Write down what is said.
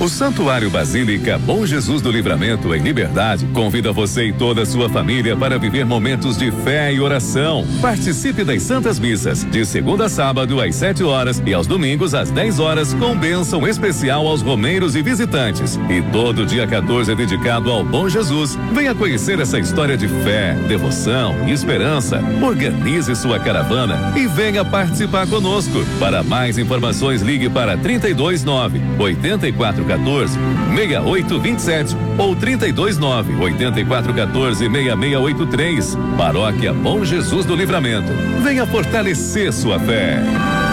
O Santuário Basílica Bom Jesus do Livramento, em Liberdade, convida você e toda a sua família para viver momentos de fé e oração. Participe das Santas Missas, de segunda a sábado às 7 horas e aos domingos às 10 horas, com bênção especial aos romeiros e visitantes. E todo dia 14 é dedicado ao Bom Jesus. Venha conhecer essa história de fé, devoção e esperança. Organize sua caravana e venha participar conosco. Para mais informações, ligue para 329-8414-6827 ou 329-8414-6683. Paróquia Bom Jesus do Livramento. Venha fortalecer sua fé.